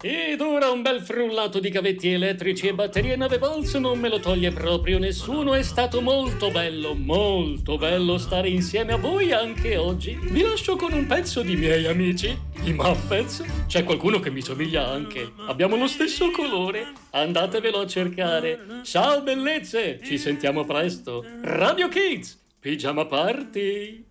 Ed ora un bel frullato di cavetti elettrici e batterie 9 volts non me lo toglie proprio nessuno. È stato molto bello stare insieme a voi anche oggi. Vi lascio con un pezzo di miei amici, i Muppets. C'è qualcuno che mi somiglia anche. Abbiamo lo stesso colore. Andatevelo a cercare. Ciao bellezze, ci sentiamo presto. Radio Kids, Pigiama Party.